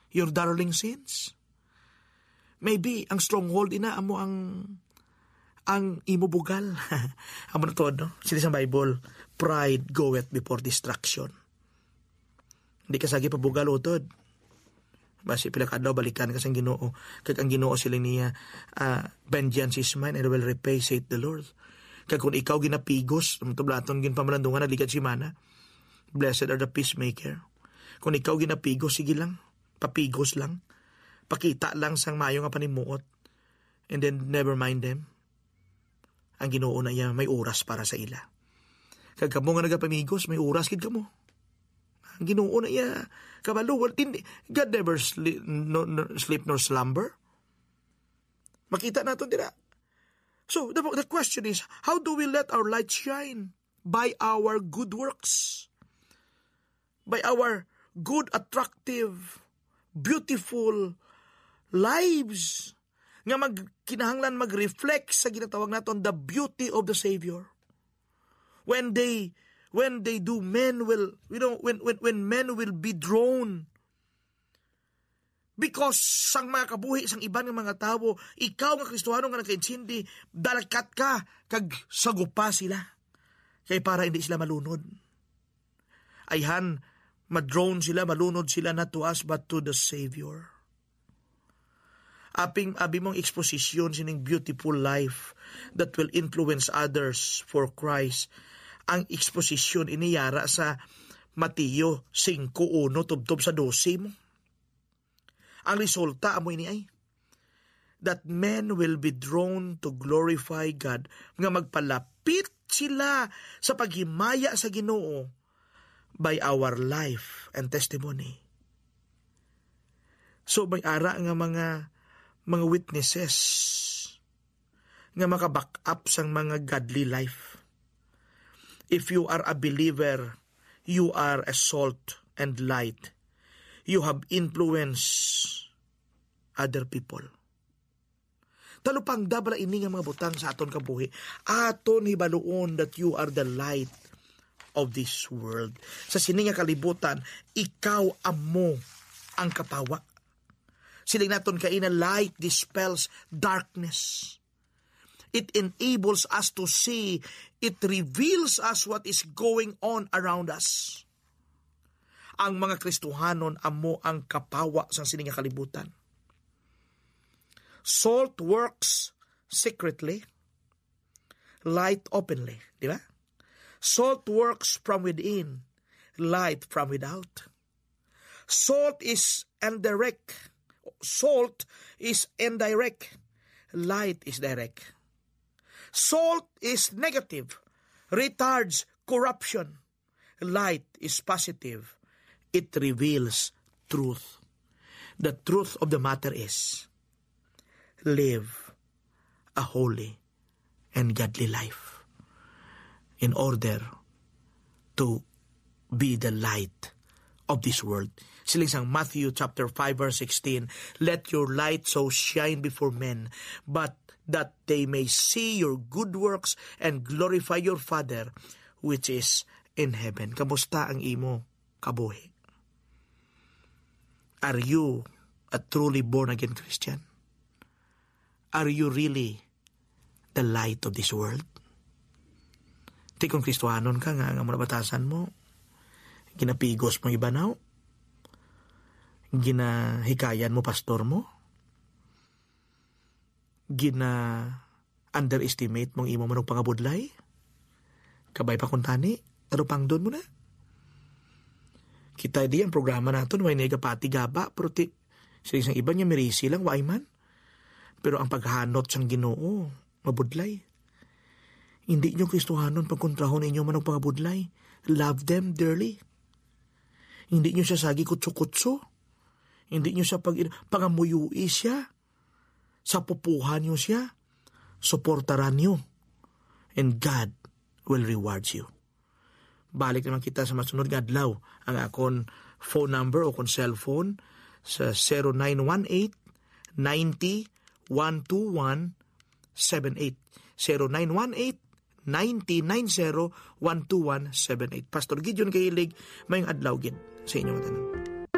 your darling sins. Maybe ang stronghold ina amo ang imubugal. Amo na to, no? Sila sa Bible, pride goeth before destruction. Hindi ka sagi pabugal utod. Basi pila kadlaw balikan ka sa Ginoo. Kag ang Ginoo sila niya, vengeance is mine and I will repay, saith the Lord. Kag kung ikaw ginapigos, tumtublaton ginpamalandungan na ligad si mana, blessed are the peacemaker. Kung ikaw ginapigos, sige lang, papigos lang. Pakita lang sang mayo nga panimuot. And then never mind them. Ang Ginoo na iya may oras para sa ila. Kag kamo nga nagapamigos, may oras gid kamo. Ang Ginoo na iya kabalo, God never sleep nor slumber. Makita nato dira. So the question is, how do we let our light shine? By our good works. By our good, attractive, beautiful lives nga kinahanglan mag-reflect sa ginatawag naton the beauty of the Savior. When they do, men will, when men will be drawn, because sang mga kabuhi, sang iban ng mga tao, ikaw nga Kristohano nga nagkaintindi, dalakat ka, kag sagupa sila. Kaya para hindi sila malunod. Ayhan, madrone sila, malunod sila not to us but to the Savior. Abi mong exposition sining beautiful life that will influence others for Christ. Ang exposition iniyara sa Mateo 5:1 tubtob sa 12 mo. Ang resulta amo ini ay that men will be drawn to glorify God, nga magpalapit sila sa paghimaya sa Ginoo by our life and testimony. So may ara nga mga witnesses nga maka-back up sang mga godly life. If you are a believer, you are a salt and light. You have influence other people. Talupang dabala ini nga mga butang sa aton kabuhi. Aton hibaluon that you are the light of this world. Sa sini nga kalibutan, ikaw amo ang kapawa. Siling naton kaina, light dispels darkness. It enables us to see. It reveals us what is going on around us. Ang mga Kristohanon amo ang kapawa sa sining nga kalibutan. Salt works secretly, light openly, di ba? Salt works from within, light from without. Salt is indirect. Salt is indirect. Light is direct. Salt is negative, retards corruption. Light is positive. It reveals truth. The truth of the matter is, live a holy and godly life in order to be the light of this world. Siling sang Matthew chapter 5 verse 16, let your light so shine before men, but that they may see your good works and glorify your Father which is in heaven. Kamusta ang imo kabuhi? Are you a truly born again Christian? Are you really the light of this world? Di kung Kristohanon ka nga mga batasan mo, ginapigos mo ibanaw, ginahikayan mo pastor mo, underestimate mong imo manong pangabudlay, kabay pa kuntani, tarupang doon mo na. Kita di ang programa natin, way negapati gaba, pero sa isang iba niya mirisi lang, way man. Pero ang paghanot siyang Ginoo, mabudlay. Hindi nyo Kristohanon pagkontrahon inyo manong pangabudlay. Love them dearly. Hindi nyo siya sagi kutso-kutso. Hindi nyo siya pangamuyui siya. Sa pupuhan nyo siya. Suportaran nyo. And God will reward you. Balik naman kita sa masunod nga adlaw. Ang akon phone number o kon cellphone sa 0918-90-121-78. 0918-90-121-78. Pastor Gideon Kahilig, mayong adlaw gid sa inyong tanan.